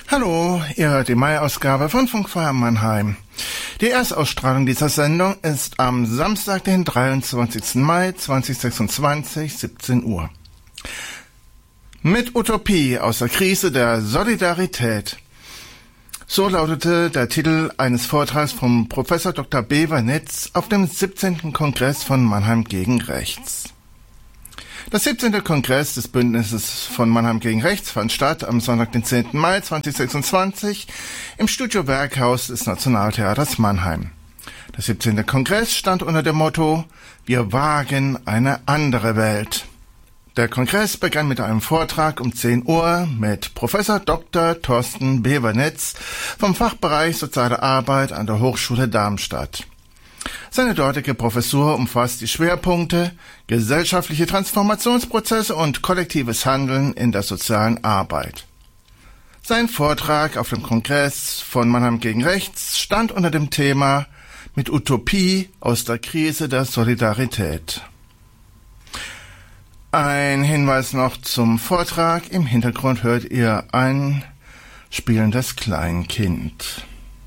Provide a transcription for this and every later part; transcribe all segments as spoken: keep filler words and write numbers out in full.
Hallo, ihr hört die Mai-Ausgabe von Funkfeuer Mannheim. Die Erstausstrahlung dieser Sendung ist am Samstag, den dreiundzwanzigsten Mai zweitausendsechsundzwanzig, siebzehn Uhr. Mit Utopie aus der Krise der Solidarität. So lautete der Titel eines Vortrags vom Professor Doktor Bever Nitz auf dem siebzehnten Kongress von Mannheim gegen Rechts. Der siebzehnte Kongress des Bündnisses von Mannheim gegen Rechts fand statt am Sonntag, den zehnten Mai zweitausendsechsundzwanzig im Studio Werkhaus des Nationaltheaters Mannheim. Der siebzehnte Kongress stand unter dem Motto Wir wagen eine andere Welt. Der Kongress begann mit einem Vortrag um zehn Uhr mit Professor Doktor Thorsten Bever Nitz vom Fachbereich Soziale Arbeit an der Hochschule Darmstadt. Seine dortige Professur umfasst die Schwerpunkte gesellschaftliche Transformationsprozesse und kollektives Handeln in der sozialen Arbeit. Sein Vortrag auf dem Kongress von Mannheim gegen Rechts stand unter dem Thema Mit Utopie aus der Krise der Solidarität. Ein Hinweis noch zum Vortrag. Im Hintergrund hört ihr ein spielendes Kleinkind.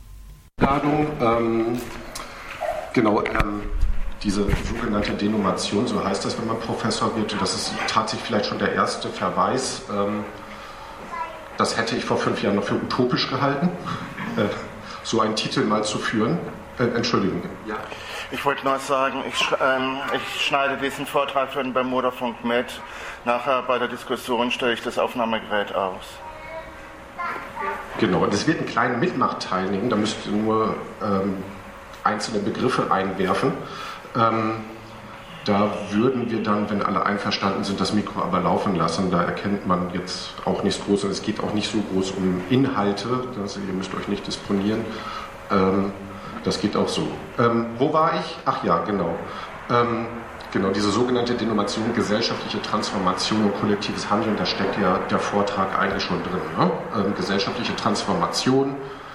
Ähm Genau, ähm, diese sogenannte Denomination, so heißt das, wenn man Professor wird, das ist tatsächlich vielleicht schon der erste Verweis. Ähm, das hätte ich vor fünf Jahren noch für utopisch gehalten, äh, so einen Titel mal zu führen. Äh, Entschuldigung. Ja. Ich wollte nur sagen, ich, sch ähm, ich schneide diesen Vortrag für den Bermuda-Funk mit. Nachher bei der Diskussion stelle ich das Aufnahmegerät aus. Genau, und es wird einen kleinen Mitmachteil nehmen, da müsst ihr nur Ähm, einzelne Begriffe einwerfen. Ähm, da würden wir dann, wenn alle einverstanden sind, das Mikro aber laufen lassen. Da erkennt man jetzt auch nichts groß und es geht auch nicht so groß um Inhalte. Also ihr müsst euch nicht disponieren. Ähm, das geht auch so. Ähm, wo war ich? Ach ja, genau. Ähm, genau, diese sogenannte Denomination gesellschaftliche Transformation und kollektives Handeln, da steckt ja der Vortrag eigentlich schon drin. Ne? Ähm, gesellschaftliche Transformation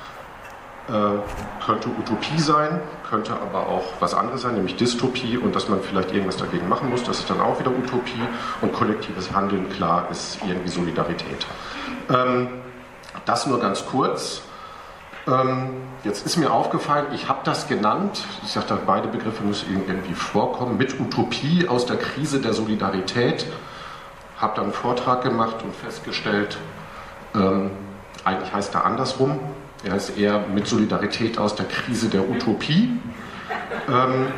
könnte Utopie sein, könnte aber auch was anderes sein, nämlich Dystopie und dass man vielleicht irgendwas dagegen machen muss, das ist dann auch wieder Utopie und kollektives Handeln, klar, ist irgendwie Solidarität. Ähm, das nur ganz kurz. Ähm, jetzt ist mir aufgefallen, ich habe das genannt, ich sagte, beide Begriffe müssen irgendwie vorkommen, mit Utopie aus der Krise der Solidarität, habe dann einen Vortrag gemacht und festgestellt, ähm, eigentlich heißt er andersrum. Er ist eher mit Solidarität aus der Krise der Utopie. Ähm,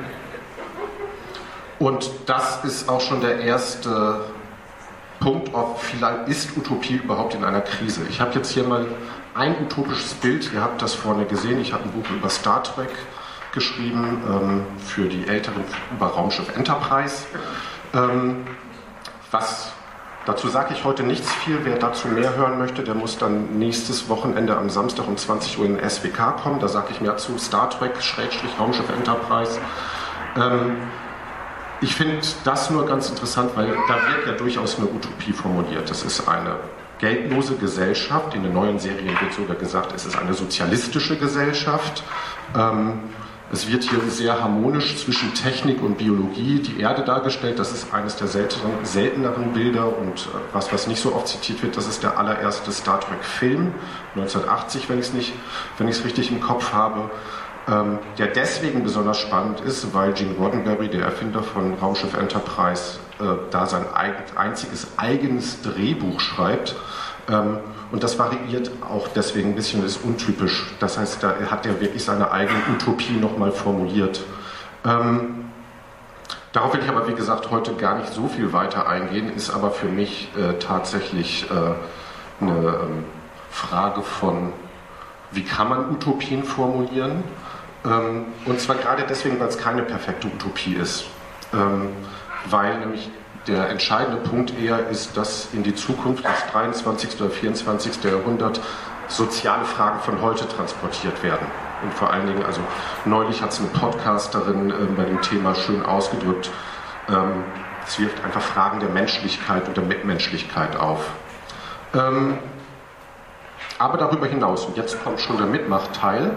und das ist auch schon der erste Punkt, ob vielleicht ist Utopie überhaupt in einer Krise. Ich habe jetzt hier mal ein utopisches Bild, ihr habt das vorne gesehen, ich habe ein Buch über Star Trek geschrieben, ähm, für die Älteren über Raumschiff Enterprise. Ähm, was Dazu sage ich heute nichts viel. Wer dazu mehr hören möchte, der muss dann nächstes Wochenende am Samstag um zwanzig Uhr in den S W K kommen. Da sage ich mehr zu Star Trek, Schrägstrich, Raumschiff Enterprise. Ähm, ich finde das nur ganz interessant, weil da wird ja durchaus eine Utopie formuliert. Das ist eine geldlose Gesellschaft. In den neuen Serien wird sogar gesagt, es ist eine sozialistische Gesellschaft. Ähm, Es wird hier sehr harmonisch zwischen Technik und Biologie die Erde dargestellt. Das ist eines der seltenen, selteneren Bilder und was, was nicht so oft zitiert wird, das ist der allererste Star Trek-Film, neunzehnhundertachtzig, wenn ich es nicht, wenn ich es richtig im Kopf habe, ähm, der deswegen besonders spannend ist, weil Gene Roddenberry, der Erfinder von Raumschiff Enterprise, äh, da sein einziges eigenes Drehbuch schreibt. Ähm, Und das variiert auch deswegen ein bisschen, ist untypisch. Das heißt, da hat er wirklich seine eigene Utopie nochmal formuliert. Ähm, darauf will ich aber, wie gesagt, heute gar nicht so viel weiter eingehen, ist aber für mich äh, tatsächlich äh, eine ähm, Frage von, wie kann man Utopien formulieren? Ähm, und zwar gerade deswegen, weil es keine perfekte Utopie ist. Ähm, weil nämlich der entscheidende Punkt eher ist, dass in die Zukunft, das dreiundzwanzigste oder vierundzwanzigste Jahrhundert, soziale Fragen von heute transportiert werden. Und vor allen Dingen, also neulich hat es eine Podcasterin äh, bei dem Thema schön ausgedrückt, ähm, es wirft einfach Fragen der Menschlichkeit und der Mitmenschlichkeit auf. Ähm, aber darüber hinaus, und jetzt kommt schon der Mitmachteil,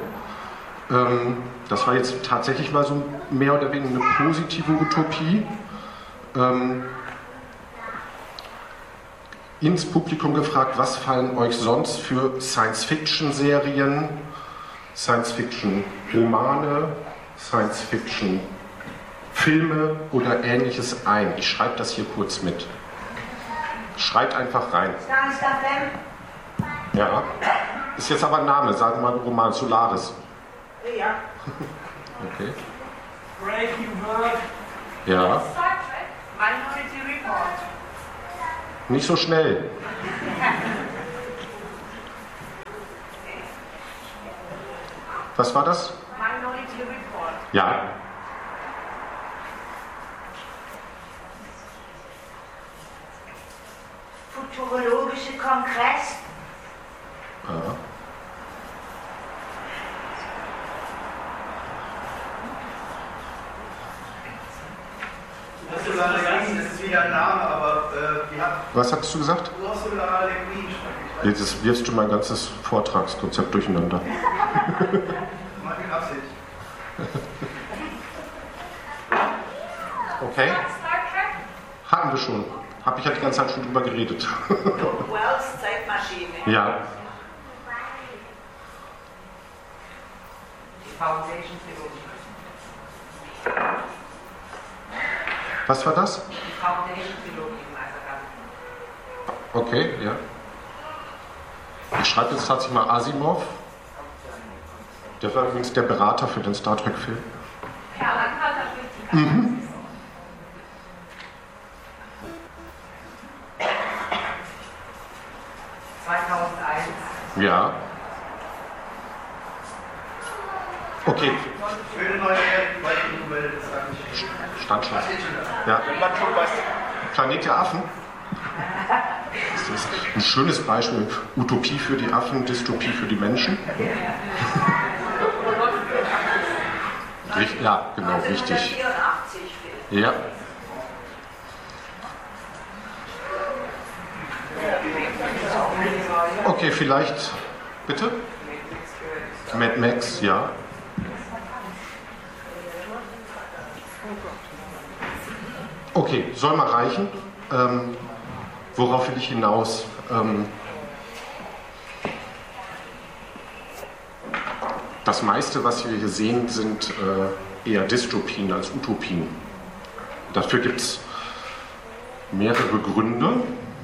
ähm, das war jetzt tatsächlich mal so mehr oder weniger eine positive Utopie. Ähm, ins Publikum gefragt, was fallen euch sonst für Science-Fiction-Serien, Science-Fiction-Romane, Science-Fiction-Filme oder Ähnliches ein? Ich schreibe das hier kurz mit. Schreibt einfach rein. Ja. Ist jetzt aber ein Name, sagen wir mal Roman Solaris. Ja. Okay. Breaking Bad. Ja. Minority Report. Nicht so schnell. Was war das? Minority Report. Ja. Futurologische Kongress. Ja. Ursula Le Guin, das ist wieder ein Name, aber äh, die hat... Was hattest du gesagt? Ursula Le Guin. Jetzt wirfst du mein ganzes Vortragskonzept durcheinander. Mal in Absicht. Okay. Hatten wir schon. Habe ich ja die ganze Zeit schon drüber geredet. Wells Zeitmaschine. Ja. Die Foundation Theologie. Was war das? Die Foundation Theologie, also Okay, ja. Ich schreibe jetzt tatsächlich mal Asimov. Der war übrigens der Berater für den Star Trek-Film. Mhm. zweitausendeins. Ja. Okay. Für eine neue Welt, weil die Umwelt ist eigentlich... Stand schon. Ja. Wenn man schon weiß... Planet der Affen. Das ist ein schönes Beispiel. Utopie für die Affen, Dystopie für die Menschen. Richt- Ja, genau, richtig. neunzehnhundertvierundachtzig Film. Ja. Okay, vielleicht. Bitte? Mad Max, ja. Okay, soll mal reichen. Ähm, worauf will ich hinaus? Ähm, das meiste, was wir hier sehen, sind äh, eher Dystopien als Utopien. Dafür gibt es mehrere Gründe.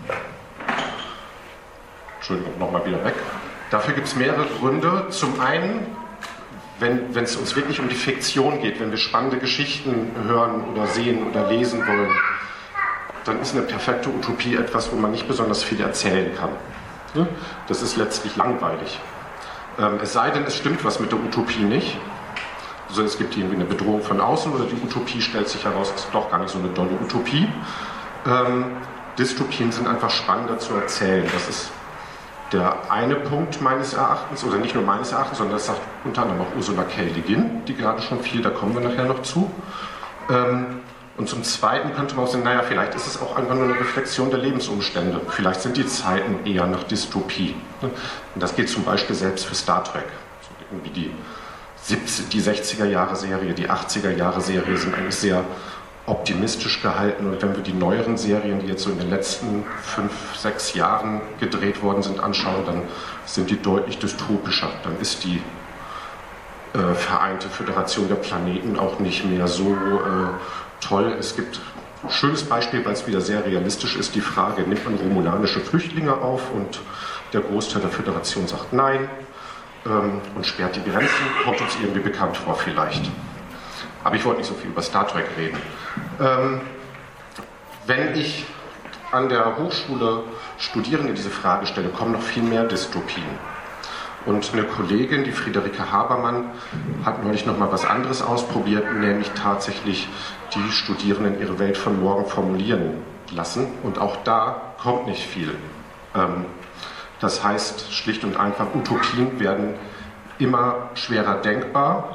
Entschuldigung, nochmal wieder weg. Dafür gibt es mehrere Gründe. Zum einen, wenn wenn es uns wirklich um die Fiktion geht, wenn wir spannende Geschichten hören oder sehen oder lesen wollen, dann ist eine perfekte Utopie etwas, wo man nicht besonders viel erzählen kann. Das ist letztlich langweilig. Ähm, es sei denn, es stimmt was mit der Utopie nicht. Also es gibt irgendwie eine Bedrohung von außen oder die Utopie stellt sich heraus, es ist doch gar nicht so eine dolle Utopie. Ähm, Dystopien sind einfach spannender zu erzählen. Das ist der eine Punkt meines Erachtens, oder nicht nur meines Erachtens, sondern das sagt unter anderem auch Ursula K. Le Guin, die gerade schon viel, da kommen wir nachher noch zu. Ähm, und zum Zweiten könnte man auch sagen, naja, vielleicht ist es auch einfach nur eine Reflexion der Lebensumstände. Vielleicht sind die Zeiten eher nach Dystopie. Und das gilt zum Beispiel selbst für Star Trek. So irgendwie die, siebzig, die sechziger-Jahre-Serie, die achtziger-Jahre-Serie sind eigentlich sehr optimistisch gehalten, und wenn wir die neueren Serien, die jetzt so in den letzten fünf, sechs Jahren gedreht worden sind, anschauen, dann sind die deutlich dystopischer. Dann ist die äh, Vereinte Föderation der Planeten auch nicht mehr so äh, toll. Es gibt ein schönes Beispiel, weil es wieder sehr realistisch ist, die Frage, nimmt man romulanische Flüchtlinge auf, und der Großteil der Föderation sagt nein ähm, und sperrt die Grenzen, kommt uns irgendwie bekannt vor vielleicht. Aber ich wollte nicht so viel über Star Trek reden. Ähm, wenn ich an der Hochschule Studierende diese Frage stelle, kommen noch viel mehr Dystopien. Und eine Kollegin, die Friederike Habermann, hat neulich noch mal was anderes ausprobiert, nämlich tatsächlich die Studierenden ihre Welt von morgen formulieren lassen. Und auch da kommt nicht viel. Ähm, das heißt schlicht und einfach, Utopien werden immer schwerer denkbar.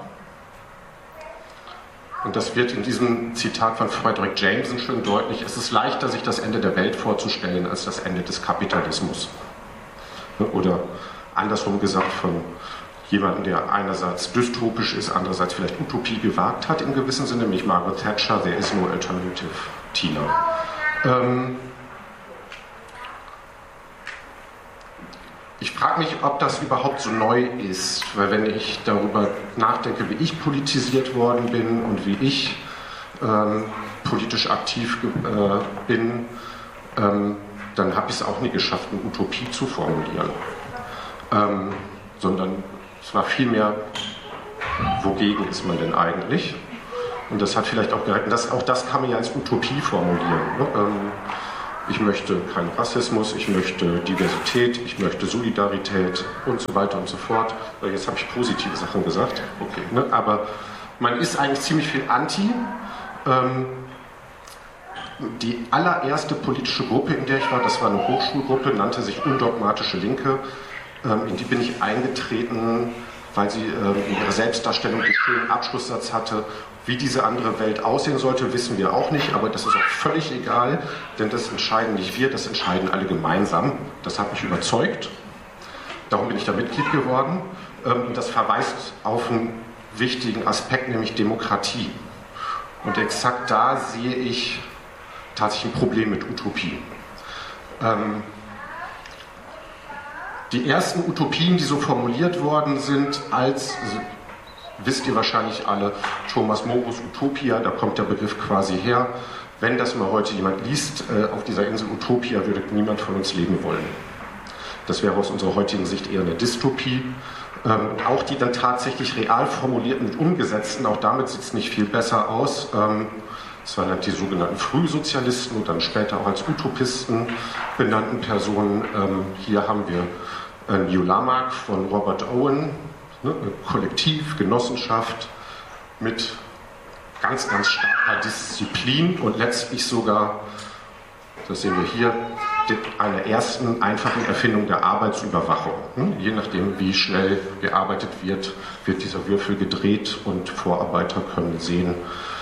Und das wird in diesem Zitat von Frederick Jameson schön deutlich: Es ist leichter, sich das Ende der Welt vorzustellen, als das Ende des Kapitalismus. Oder andersrum gesagt von jemandem, der einerseits dystopisch ist, andererseits vielleicht Utopie gewagt hat im gewissen Sinne, nämlich Margaret Thatcher, there is no alternative, Tina. Ähm, Ich frage mich, ob das überhaupt so neu ist, weil wenn ich darüber nachdenke, wie ich politisiert worden bin und wie ich ähm, politisch aktiv äh, bin, ähm, dann habe ich es auch nie geschafft, eine Utopie zu formulieren. Ähm, sondern es war vielmehr, wogegen ist man denn eigentlich? Und das hat vielleicht auch gereicht, das, auch das kann man ja als Utopie formulieren. Ne? Ähm, Ich möchte keinen Rassismus, ich möchte Diversität, ich möchte Solidarität und so weiter und so fort. Jetzt habe ich positive Sachen gesagt, okay, ne? Aber man ist eigentlich ziemlich viel anti. Ähm, die allererste politische Gruppe, in der ich war, das war eine Hochschulgruppe, nannte sich Undogmatische Linke. Ähm, in die bin ich eingetreten, weil sie ähm, in ihrer Selbstdarstellung den schönen Abschlusssatz hatte. Wie diese andere Welt aussehen sollte, wissen wir auch nicht, aber das ist auch völlig egal, denn das entscheiden nicht wir, das entscheiden alle gemeinsam. Das hat mich überzeugt, darum bin ich da Mitglied geworden. Und das verweist auf einen wichtigen Aspekt, nämlich Demokratie. Und exakt da sehe ich tatsächlich ein Problem mit Utopie. Die ersten Utopien, die so formuliert worden sind als... wisst ihr wahrscheinlich alle, Thomas Moros Utopia, da kommt der Begriff quasi her. Wenn das mal heute jemand liest, äh, auf dieser Insel Utopia würde niemand von uns leben wollen. Das wäre aus unserer heutigen Sicht eher eine Dystopie. Ähm, auch die dann tatsächlich real formulierten und umgesetzten, auch damit sieht es nicht viel besser aus. Ähm, das waren halt die sogenannten Frühsozialisten und dann später auch als Utopisten benannten Personen. Ähm, hier haben wir äh, New Lamarck von Robert Owen, ne, Kollektiv, Genossenschaft mit ganz, ganz starker Disziplin und letztlich sogar, das sehen wir hier, einer ersten einfachen Erfindung der Arbeitsüberwachung. Je nachdem, wie schnell gearbeitet wird, wird dieser Würfel gedreht und Vorarbeiter können sehen,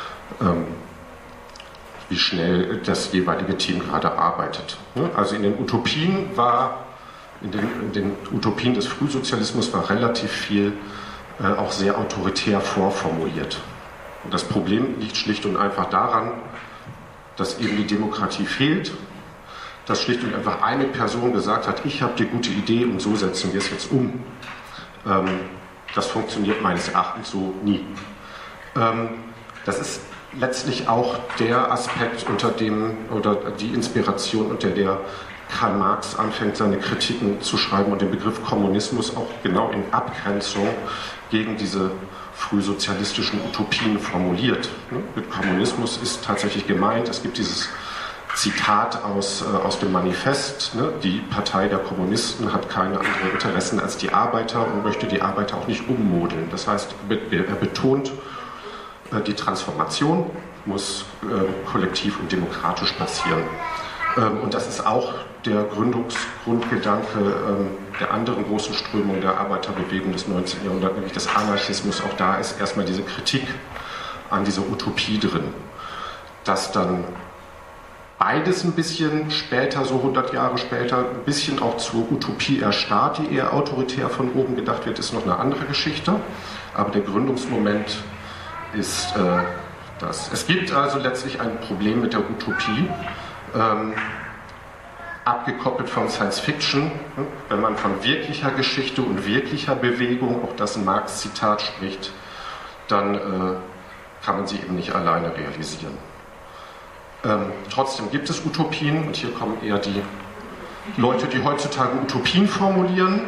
wie schnell das jeweilige Team gerade arbeitet. Also in den Utopien war, in den, in den Utopien des Frühsozialismus war relativ viel äh, auch sehr autoritär vorformuliert. Und das Problem liegt schlicht und einfach daran, dass eben die Demokratie fehlt, dass schlicht und einfach eine Person gesagt hat, ich habe die gute Idee und so setzen wir es jetzt um. Ähm, das funktioniert meines Erachtens so nie. Ähm, das ist letztlich auch der Aspekt, unter dem, oder die Inspiration, unter der Karl Marx anfängt, seine Kritiken zu schreiben und den Begriff Kommunismus auch genau in Abgrenzung gegen diese frühsozialistischen Utopien formuliert. Mit Kommunismus ist tatsächlich gemeint, es gibt dieses Zitat aus, äh, aus dem Manifest, ne? Die Partei der Kommunisten hat keine anderen Interessen als die Arbeiter und möchte die Arbeiter auch nicht ummodeln. Das heißt, er betont, äh, die Transformation muss äh, kollektiv und demokratisch passieren. Ähm, und das ist auch der Gründungsgrundgedanke ähm, der anderen großen Strömung der Arbeiterbewegung des neunzehnten Jahrhunderts, nämlich des Anarchismus. Auch da ist erstmal diese Kritik an dieser Utopie drin, dass dann beides ein bisschen später, so hundert Jahre später, ein bisschen auch zur Utopie erstarrt, die eher autoritär von oben gedacht wird, ist noch eine andere Geschichte. Aber der Gründungsmoment ist äh, das. Es gibt also letztlich ein Problem mit der Utopie, ähm, abgekoppelt von Science Fiction. Wenn man von wirklicher Geschichte und wirklicher Bewegung, auch das ein Marx-Zitat spricht, dann äh, kann man sie eben nicht alleine realisieren. Ähm, trotzdem gibt es Utopien und hier kommen eher die Leute, die heutzutage Utopien formulieren,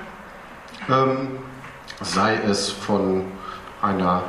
ähm, sei es von einer,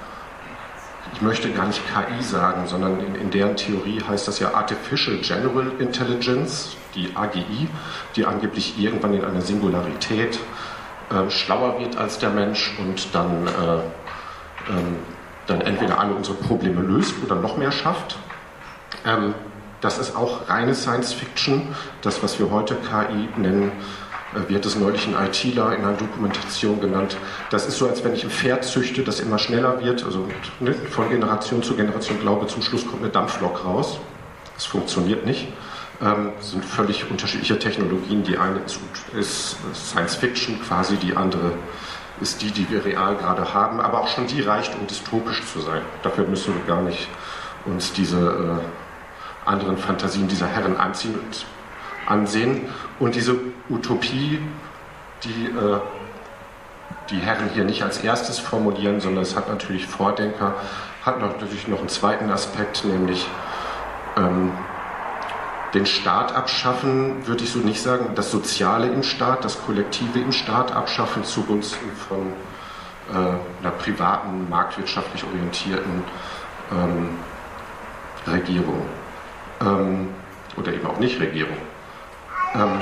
ich möchte gar nicht K I sagen, sondern in, in deren Theorie heißt das ja Artificial General Intelligence, die A G I, die angeblich irgendwann in einer Singularität äh, schlauer wird als der Mensch und dann, äh, ähm, dann entweder alle unsere Probleme löst oder noch mehr schafft. Ähm, das ist auch reine Science Fiction. Das, was wir heute K I nennen, äh, wird es neulich ein ITler in einer Dokumentation genannt. Das ist so, als wenn ich ein Pferd züchte, das immer schneller wird, also ne, von Generation zu Generation glaube, zum Schluss kommt eine Dampflok raus. Das funktioniert nicht. Ähm, das sind völlig unterschiedliche Technologien. Die eine ist, ist Science Fiction quasi, die andere ist die, die wir real gerade haben. Aber auch schon die reicht, um dystopisch zu sein. Dafür müssen wir gar nicht uns diese äh, anderen Fantasien dieser Herren anziehen und ansehen. Und diese Utopie die äh, die Herren hier nicht als erstes formulieren, sondern es hat natürlich Vordenker, hat natürlich noch einen zweiten Aspekt, nämlich ähm, den Staat abschaffen, würde ich so nicht sagen, das Soziale im Staat, das Kollektive im Staat abschaffen zugunsten von äh, einer privaten, marktwirtschaftlich orientierten ähm, Regierung. Ähm, oder eben auch nicht Regierung. Ähm,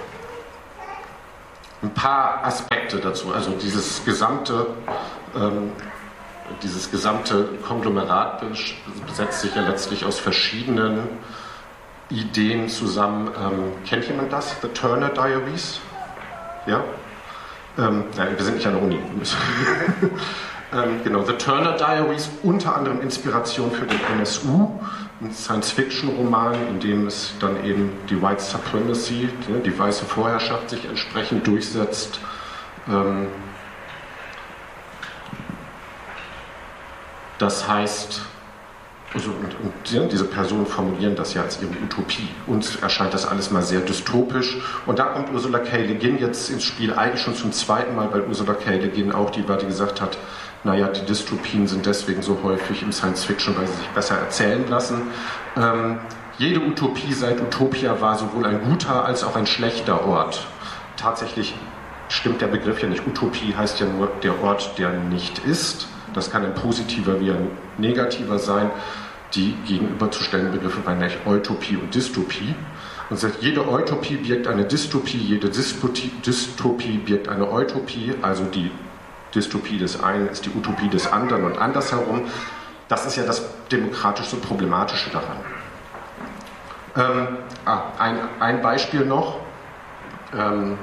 ein paar Aspekte dazu, also dieses gesamte, ähm, dieses gesamte Konglomerat setzt sich ja letztlich aus verschiedenen Ideen zusammen. Ähm, kennt jemand das? The Turner Diaries? Ja? Ähm, nein, wir sind nicht an der Uni. ähm, genau, The Turner Diaries, unter anderem Inspiration für den N S U, ein Science-Fiction-Roman, in dem es dann eben die White Supremacy, die weiße Vorherrschaft, sich entsprechend durchsetzt. Ähm, das heißt, also, und, und ja, diese Personen formulieren das ja als ihre Utopie. Uns erscheint das alles mal sehr dystopisch. Und da kommt Ursula K. Le Guin jetzt ins Spiel, eigentlich schon zum zweiten Mal, weil Ursula K. Le Guin auch die war, die gesagt hat, naja, die Dystopien sind deswegen so häufig im Science-Fiction, weil sie sich besser erzählen lassen. Ähm, jede Utopie seit Utopia war sowohl ein guter als auch ein schlechter Ort. Tatsächlich stimmt der Begriff ja nicht. Utopie heißt ja nur der Ort, der nicht ist. Das kann ein positiver wie ein negativer sein. Die gegenüberzustellenden Begriffe waren nämlich Utopie und Dystopie. Und sagt, jede Utopie birgt eine Dystopie, jede Dystopie birgt eine Utopie, also die Dystopie des einen ist die Utopie des anderen und andersherum. Das ist ja das demokratische Problematische daran. Ähm, ah, ein, ein Beispiel noch. Ähm,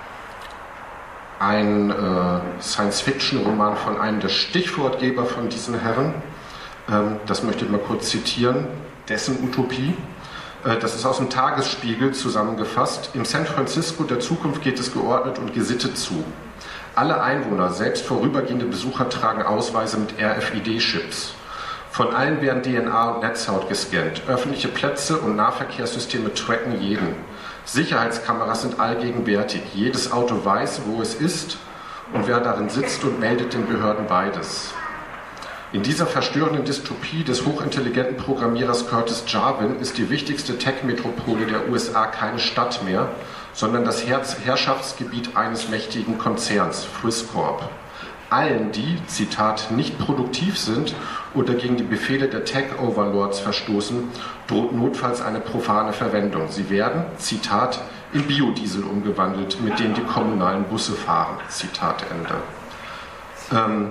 ein äh, Science-Fiction-Roman von einem der Stichwortgeber von diesen Herren. Ähm, das möchte ich mal kurz zitieren. Dessen Utopie. Äh, das ist aus dem Tagesspiegel zusammengefasst. Im San Francisco der Zukunft geht es geordnet und gesittet zu. Alle Einwohner, selbst vorübergehende Besucher, tragen Ausweise mit R F I D-Chips. Von allen werden D N A und Netzhaut gescannt. Öffentliche Plätze und Nahverkehrssysteme tracken jeden. Sicherheitskameras sind allgegenwärtig. Jedes Auto weiß, wo es ist und wer darin sitzt und meldet den Behörden beides. In dieser verstörenden Dystopie des hochintelligenten Programmierers Curtis Jarvin ist die wichtigste Tech-Metropole der U S A keine Stadt mehr, sondern das Herrschaftsgebiet eines mächtigen Konzerns, Frisk-Corp. Allen, die, Zitat, nicht produktiv sind oder gegen die Befehle der Tech-Overlords verstoßen, droht notfalls eine profane Verwendung. Sie werden, Zitat, in Biodiesel umgewandelt, mit dem die kommunalen Busse fahren. Zitat Ende. Ähm,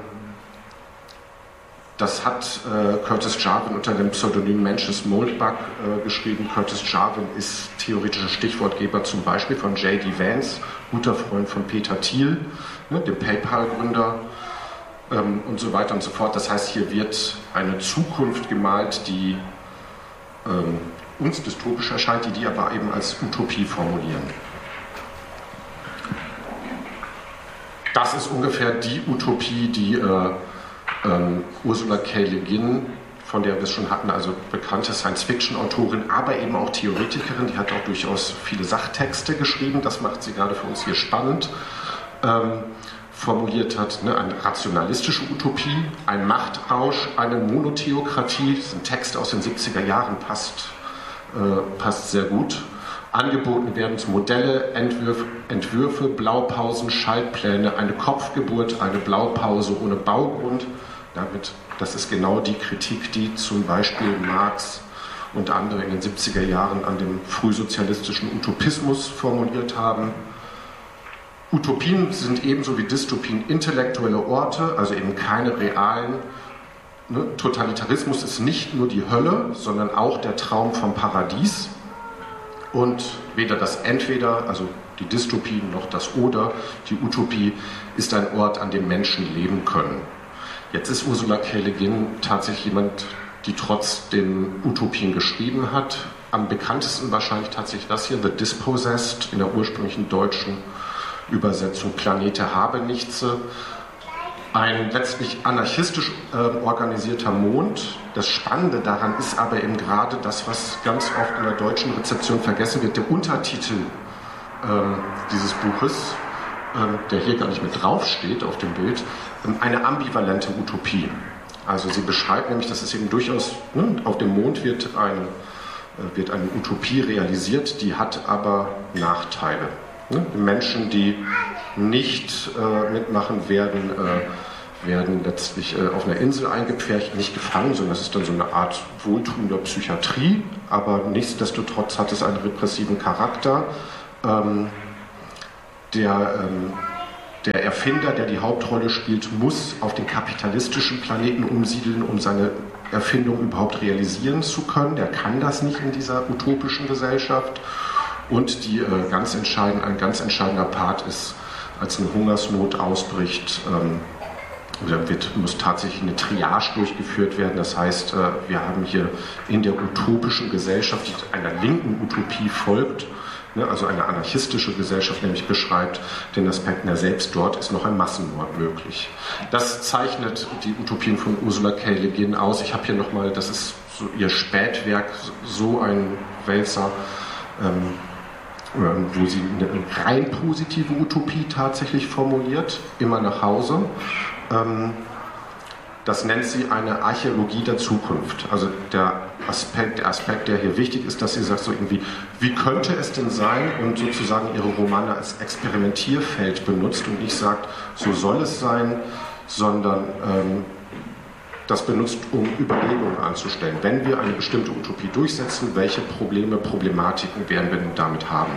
Das hat äh, Curtis Jarvin unter dem Pseudonym Mencius Moldbug äh, geschrieben. Curtis Jarvin ist theoretischer Stichwortgeber zum Beispiel von J D Vance, guter Freund von Peter Thiel, ne, dem PayPal-Gründer ähm, und so weiter und so fort. Das heißt, hier wird eine Zukunft gemalt, die ähm, uns dystopisch erscheint, die die aber eben als Utopie formulieren. Das ist ungefähr die Utopie, die äh, Ähm, Ursula K. Le Guin, von der wir es schon hatten, also bekannte Science-Fiction-Autorin, aber eben auch Theoretikerin, die hat auch durchaus viele Sachtexte geschrieben, das macht sie gerade für uns hier spannend, ähm, formuliert hat, ne, eine rationalistische Utopie, ein Machtrausch, eine Monotheokratie, das ist ein Text aus den siebziger Jahren, passt, äh, passt sehr gut. Angeboten werden uns Modelle, Entwürfe, Entwürfe, Blaupausen, Schaltpläne, eine Kopfgeburt, eine Blaupause ohne Baugrund. Damit, das ist genau die Kritik, die zum Beispiel Marx und andere in den siebziger Jahren an dem frühsozialistischen Utopismus formuliert haben. Utopien sind ebenso wie Dystopien intellektuelle Orte, also eben keine realen. Ne? Totalitarismus ist nicht nur die Hölle, sondern auch der Traum vom Paradies. Und weder das Entweder, also die Dystopie, noch das Oder, die Utopie, ist ein Ort, an dem Menschen leben können. Jetzt ist Ursula K. Le Guin tatsächlich jemand, die trotzdem Utopien geschrieben hat. Am bekanntesten wahrscheinlich tatsächlich das hier, The Dispossessed, in der ursprünglichen deutschen Übersetzung Planete Habenichtse. Ein letztlich anarchistisch äh, organisierter Mond. Das Spannende daran ist aber eben gerade das, was ganz oft in der deutschen Rezeption vergessen wird, der Untertitel äh, dieses Buches. der hier gar nicht mit draufsteht auf dem Bild, eine ambivalente Utopie. Also sie beschreibt nämlich, dass es eben durchaus, ne, auf dem Mond wird, ein, wird eine Utopie realisiert, die hat aber Nachteile. Ne? Menschen, die nicht äh, mitmachen, werden, äh, werden letztlich äh, auf einer Insel eingepfercht, nicht gefangen, sondern das ist dann so eine Art wohltuender Psychiatrie, aber nichtsdestotrotz hat es einen repressiven Charakter. Ähm, der, ähm, der Erfinder, der die Hauptrolle spielt, muss auf den kapitalistischen Planeten umsiedeln, um seine Erfindung überhaupt realisieren zu können. Der kann das nicht in dieser utopischen Gesellschaft. Und die, äh, ganz entscheidend, ein ganz entscheidender Part ist, als eine Hungersnot ausbricht, ähm, da wird, muss tatsächlich eine Triage durchgeführt werden. Das heißt, äh, wir haben hier in der utopischen Gesellschaft, die einer linken Utopie folgt, ne, also eine anarchistische Gesellschaft nämlich beschreibt, den Aspekt, na, selbst dort ist noch ein Massenmord möglich. Das zeichnet die Utopien von Ursula K. Le Guin aus. Ich habe hier nochmal, das ist so ihr Spätwerk, so ein Wälzer, ähm, wo sie eine rein positive Utopie tatsächlich formuliert, immer nach Hause. Das nennt sie eine Archäologie der Zukunft. Also der Aspekt, der Aspekt, der hier wichtig ist, dass sie sagt so irgendwie, wie könnte es denn sein, und sozusagen ihre Romane als Experimentierfeld benutzt und nicht sagt, so soll es sein, sondern ähm, das benutzt, um Überlegungen anzustellen. Wenn wir eine bestimmte Utopie durchsetzen, welche Probleme, Problematiken werden wir denn damit haben?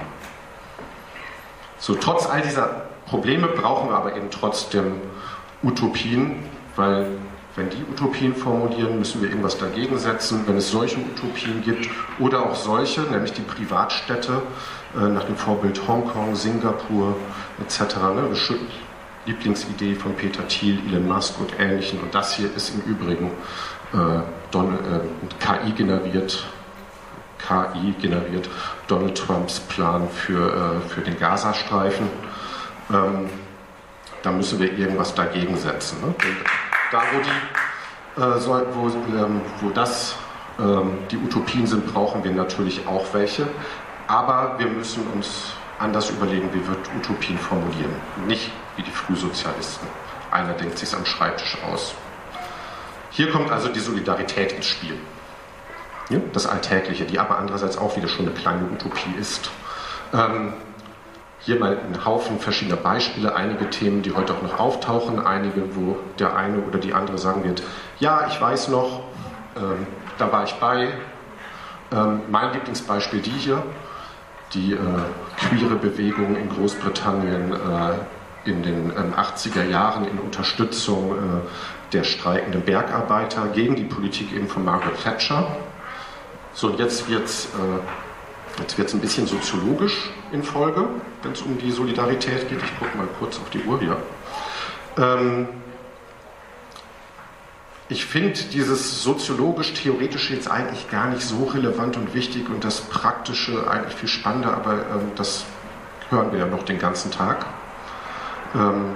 So, trotz all dieser Probleme brauchen wir aber eben trotzdem Utopien, weil wenn die Utopien formulieren, müssen wir irgendwas dagegen setzen. Wenn es solche Utopien gibt oder auch solche, nämlich die Privatstädte äh, nach dem Vorbild Hongkong, Singapur et cetera, ne, Lieblingsidee von Peter Thiel, Elon Musk und Ähnlichen. Und das hier ist im Übrigen äh, Donald, äh, K I generiert, K I generiert Donald Trumps Plan für, äh, für den Gazastreifen. Ähm, da müssen wir irgendwas dagegen setzen. Ne? Da, wo, die, äh, soll, wo, ähm, wo das ähm, die Utopien sind, brauchen wir natürlich auch welche. Aber wir müssen uns anders überlegen, wie wir Utopien formulieren. Nicht wie die Frühsozialisten. Einer denkt sich am Schreibtisch aus. Hier kommt also die Solidarität ins Spiel. Ja, das Alltägliche, die aber andererseits auch wieder schon eine kleine Utopie ist. Ähm, hier mal ein Haufen verschiedener Beispiele, einige Themen, die heute auch noch auftauchen, einige, wo der eine oder die andere sagen wird, ja, ich weiß noch, ähm, da war ich bei. Ähm, mein Lieblingsbeispiel die hier, die äh, queere Bewegung in Großbritannien äh, in den ähm, achtziger Jahren in Unterstützung äh, der streikenden Bergarbeiter gegen die Politik eben von Margaret Thatcher. So, und jetzt wird es äh, jetzt wird's ein bisschen soziologisch in Folge, wenn es um die Solidarität geht. Ich gucke mal kurz auf die Uhr hier. Ähm, ich finde dieses soziologisch-theoretische jetzt eigentlich gar nicht so relevant und wichtig und das Praktische eigentlich viel spannender, aber ähm, das hören wir ja noch den ganzen Tag. Ähm,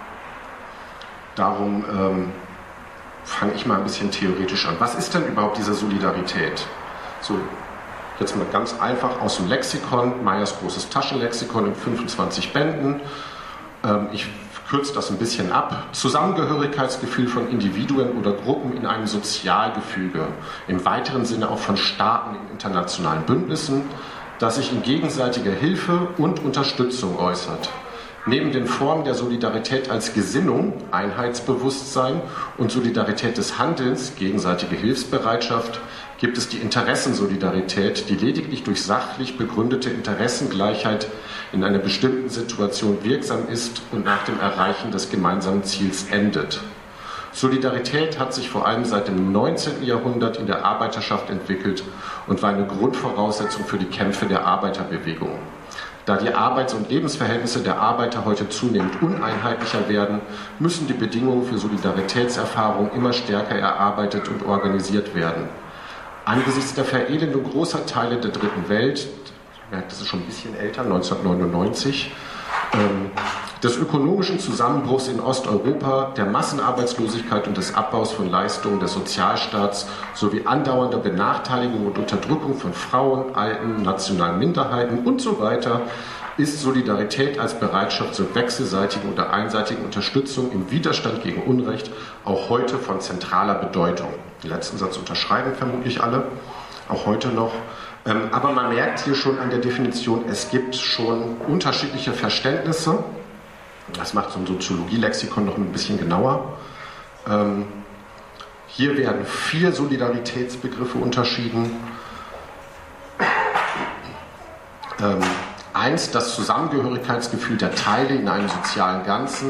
darum ähm, fange ich mal ein bisschen theoretisch an. Was ist denn überhaupt diese Solidarität? So, jetzt mal ganz einfach aus dem Lexikon, Meyers großes Taschenlexikon in fünfundzwanzig Bänden. Ähm, ich kürze das ein bisschen ab. Zusammengehörigkeitsgefühl von Individuen oder Gruppen in einem Sozialgefüge, im weiteren Sinne auch von Staaten in internationalen Bündnissen, das sich in gegenseitiger Hilfe und Unterstützung äußert. Neben den Formen der Solidarität als Gesinnung, Einheitsbewusstsein und Solidarität des Handelns, gegenseitige Hilfsbereitschaft, gibt es die Interessensolidarität, die lediglich durch sachlich begründete Interessengleichheit in einer bestimmten Situation wirksam ist und nach dem Erreichen des gemeinsamen Ziels endet. Solidarität hat sich vor allem seit dem neunzehnten Jahrhundert in der Arbeiterschaft entwickelt und war eine Grundvoraussetzung für die Kämpfe der Arbeiterbewegung. Da die Arbeits- und Lebensverhältnisse der Arbeiter heute zunehmend uneinheitlicher werden, müssen die Bedingungen für Solidaritätserfahrung immer stärker erarbeitet und organisiert werden. Angesichts der Verelendung großer Teile der Dritten Welt, das ist schon ein bisschen älter, neunzehnhundertneunundneunzig, ähm, des ökonomischen Zusammenbruchs in Osteuropa, der Massenarbeitslosigkeit und des Abbaus von Leistungen des Sozialstaats sowie andauernder Benachteiligung und Unterdrückung von Frauen, Alten, nationalen Minderheiten und so weiter, ist Solidarität als Bereitschaft zur wechselseitigen oder einseitigen Unterstützung im Widerstand gegen Unrecht auch heute von zentraler Bedeutung. Den letzten Satz unterschreiben vermutlich alle, auch heute noch. Aber man merkt hier schon an der Definition, es gibt schon unterschiedliche Verständnisse. Das macht so ein Soziologie-Lexikon noch ein bisschen genauer. Hier werden vier Solidaritätsbegriffe unterschieden. Ähm, eins, das Zusammengehörigkeitsgefühl der Teile in einem sozialen Ganzen.